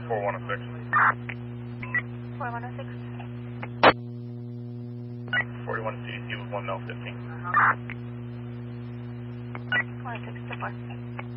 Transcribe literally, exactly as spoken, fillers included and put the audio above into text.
four one oh six. four one oh six. forty-one C D C with one L fifteen. one six to four.